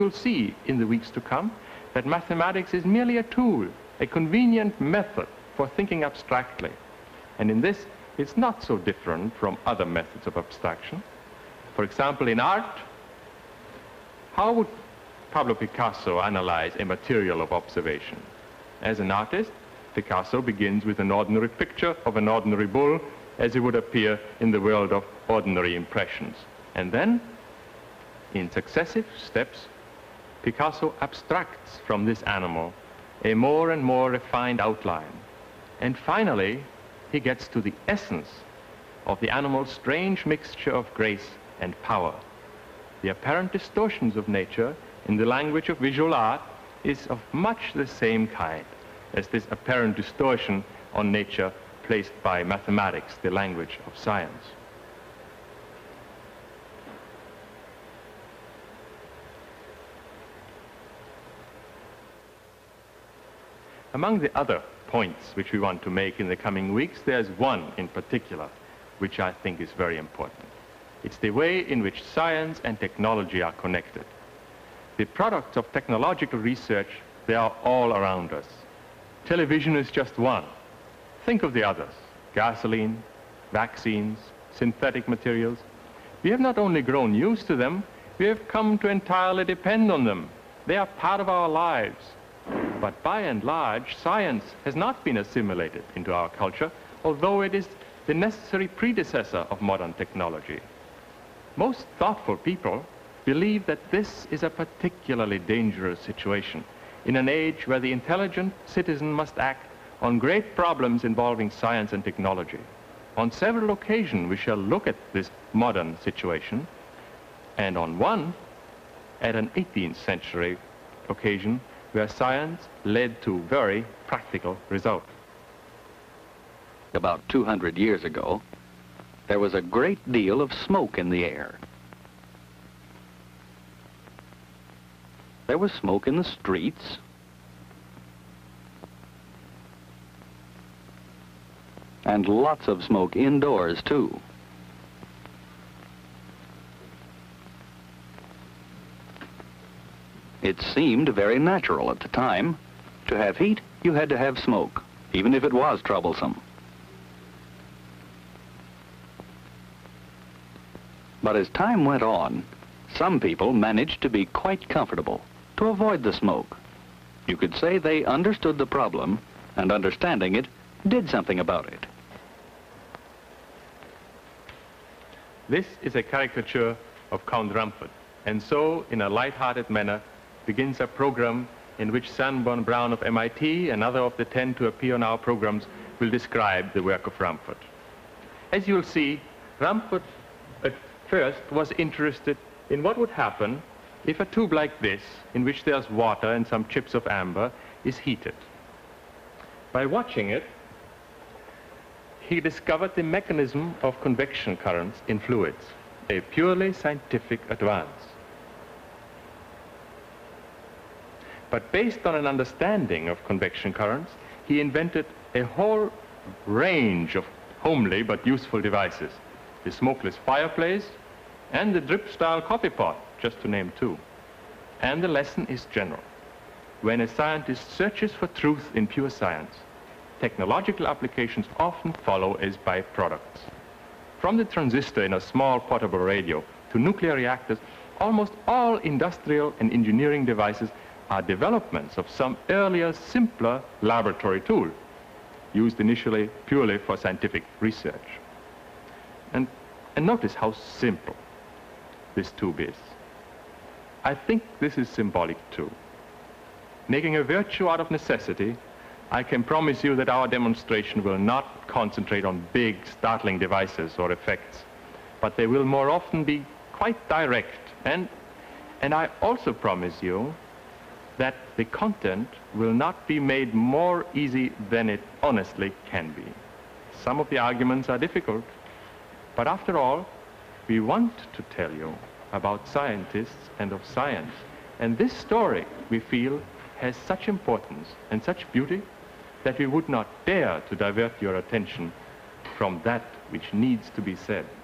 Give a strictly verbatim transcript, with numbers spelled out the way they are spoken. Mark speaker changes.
Speaker 1: You'll see in the weeks to come that mathematics is merely a tool, a convenient method for thinking abstractly. And in this, it's not so different from other methods of abstraction. For example, in art, how would Pablo Picasso analyze a material of observation? As an artist, Picasso begins with an ordinary picture of an ordinary bull as it would appear in the world of ordinary impressions. And then, in successive steps, Picasso abstracts from this animal a more and more refined outline. And finally, he gets to the essence of the animal's strange mixture of grace and power. The apparent distortions of nature in the language of visual art is of much the same kind as this apparent distortion on nature placed by mathematics, the language of science. Among the other points which we want to make in the coming weeks, there's one in particular which I think is very important. It's the way in which science and technology are connected. The products of technological research, they are all around us. Television is just one. Think of the others: gasoline, vaccines, synthetic materials. We have not only grown used to them, we have come to entirely depend on them. They are part of our lives. But by and large, science has not been assimilated into our culture, although it is the necessary predecessor of modern technology. Most thoughtful people believe that this is a particularly dangerous situation in an age where the intelligent citizen must act on great problems involving science and technology. On several occasions, we shall look at this modern situation, and on one, at an eighteenth century occasion, where science led to very practical results.
Speaker 2: About two hundred years ago, there was a great deal of smoke in the air. There was smoke in the streets, and lots of smoke indoors, too. It seemed very natural at the time. To have heat, you had to have smoke, even if it was troublesome. But as time went on, some people managed to be quite comfortable, to avoid the smoke. You could say they understood the problem, and understanding it, did something about it.
Speaker 1: This is a caricature of Count Rumford, and so, in a light-hearted manner, begins a program in which Sanborn Brown of M I T and other of the ten to appear on our programs will describe the work of Rumford. As you'll see, Rumford at first was interested in what would happen if a tube like this, in which there's water and some chips of amber, is heated. By watching it, he discovered the mechanism of convection currents in fluids, a purely scientific advance. But based on an understanding of convection currents, he invented a whole range of homely but useful devices: the smokeless fireplace and the drip-style coffee pot, just to name two. And the lesson is general. When a scientist searches for truth in pure science, technological applications often follow as byproducts. From the transistor in a small portable radio to nuclear reactors, almost all industrial and engineering devices are developments of some earlier, simpler laboratory tool, used initially purely for scientific research. And, and notice how simple this tube is. I think this is symbolic too. Making a virtue out of necessity, I can promise you that our demonstration will not concentrate on big, startling devices or effects, but they will more often be quite direct. And, and I also promise you that the content will not be made more easy than it honestly can be. Some of the arguments are difficult, but after all, we want to tell you about scientists and of science. And this story, we feel, has such importance and such beauty that we would not dare to divert your attention from that which needs to be said.